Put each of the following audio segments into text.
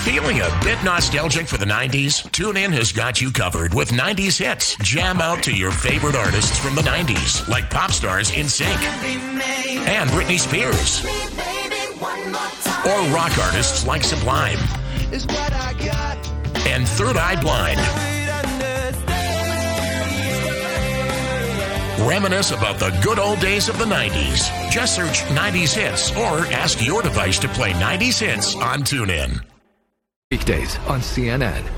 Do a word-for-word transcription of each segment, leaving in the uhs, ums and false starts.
Feeling a bit nostalgic for the nineties? TuneIn has got you covered with nineties hits. Jam out to your favorite artists from the nineties, like pop stars NSYNC and Britney Spears, or rock artists like Sublime and Third Eye Blind. Reminisce about the good old days of the nineties. Just search nineties hits or ask your device to play nineties hits on TuneIn. Weekdays on C N N.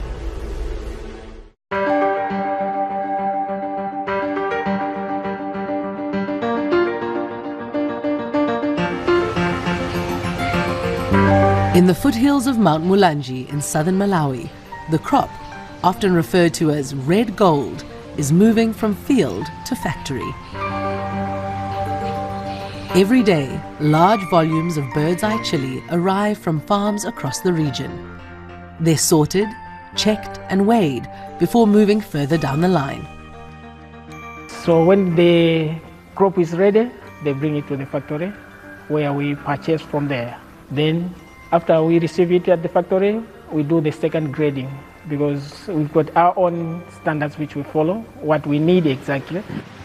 In the foothills of Mount Mulanje in southern Malawi, the crop, often referred to as red gold, is moving from field to factory. Every day, large volumes of bird's eye chili arrive from farms across the region. They're sorted, checked and weighed before moving further down the line. So when the crop is ready, they bring it to the factory where we purchase from there. Then after we receive it at the factory, we do the second grading because we've got our own standards which we follow, what we need exactly.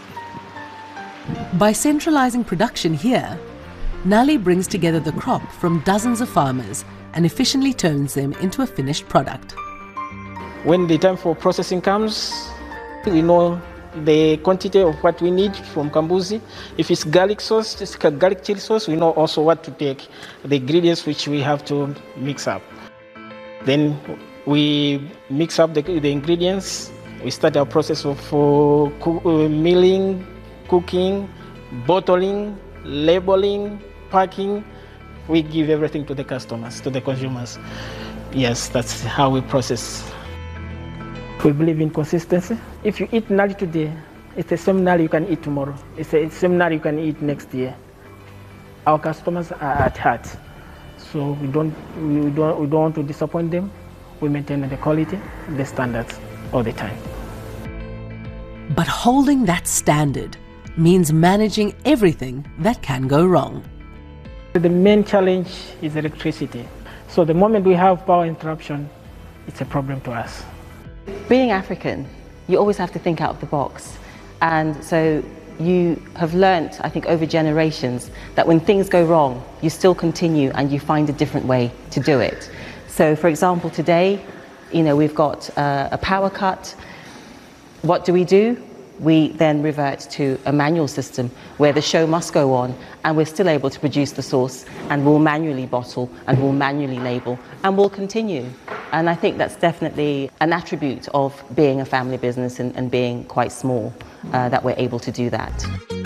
By centralizing production here, Nali brings together the crop from dozens of farmers and efficiently turns them into a finished product. When the time for processing comes, we know the quantity of what we need from Kambuzi. If it's garlic sauce, it's garlic chili sauce, we know also what to take, the ingredients which we have to mix up. Then we mix up the, the ingredients. We start our process of uh, co- uh, milling, cooking, bottling, labeling, packing. We give everything to the customers, to the consumers. Yes, that's how we process. We believe in consistency. If you eat nali today, it's the same nali you can eat tomorrow. It's the same nali you can eat next year. Our customers are at heart, so we don't we don't we don't want to disappoint them. We maintain the quality, the standards all the time. But holding that standard means managing everything that can go wrong. The main challenge is electricity. So the moment we have power interruption, it's a problem to us. Being African, you always have to think out of the box. And so you have learnt, I think, over generations that when things go wrong, you still continue and you find a different way to do it. So for example, today, you know, we've got uh, a power cut. What do we do? We then revert to a manual system where the show must go on and we're still able to produce the sauce and we'll manually bottle and we'll manually label and we'll continue. And I think that's definitely an attribute of being a family business and, and being quite small, uh, that we're able to do that.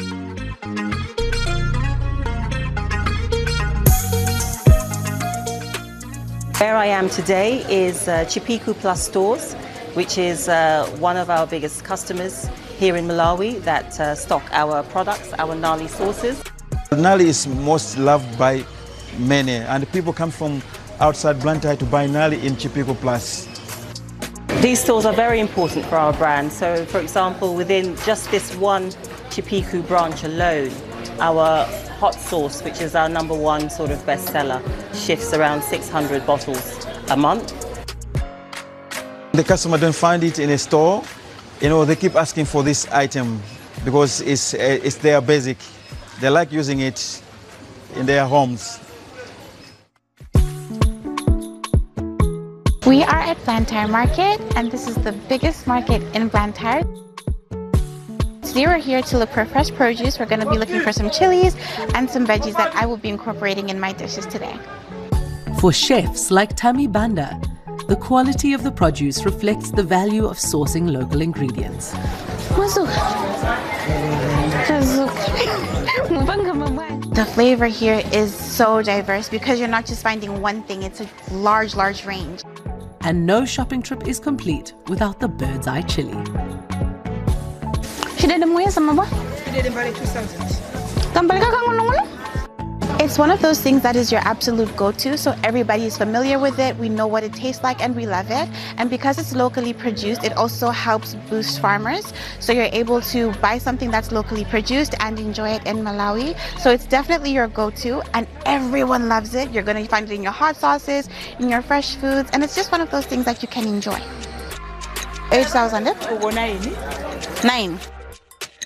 Where I am today is uh, Chipiku Plus Stores, which is uh, one of our biggest customers here in Malawi that uh, stock our products, our Nali sauces. Nali is most loved by many, and people come from outside Blantyre to buy Nali in Chipiku Plus. These stores are very important for our brand. So, for example, within just this one Chipiku branch alone, our hot sauce, which is our number one sort of bestseller, shifts around six hundred bottles a month. The customer don't find it in a store. You know, they keep asking for this item because it's, uh, it's their basic. They like using it in their homes. We are at Blantyre Market, and this is the biggest market in Blantyre. Today we're here to look for fresh produce. We're going to be looking for some chilies and some veggies that I will be incorporating in my dishes today. For chefs like Tammy Banda, the quality of the produce reflects the value of sourcing local ingredients. The flavor here is so diverse because you're not just finding one thing, it's a large, large range. And no shopping trip is complete without the bird's eye chili. It's one of those things that is your absolute go-to, so everybody is familiar with it, we know what it tastes like, and we love it. And because it's locally produced, it also helps boost farmers, so you're able to buy something that's locally produced and enjoy it in Malawi. So it's definitely your go-to, and everyone loves it. You're going to find it in your hot sauces, in your fresh foods, and it's just one of those things that you can enjoy. eight thousand. Nine.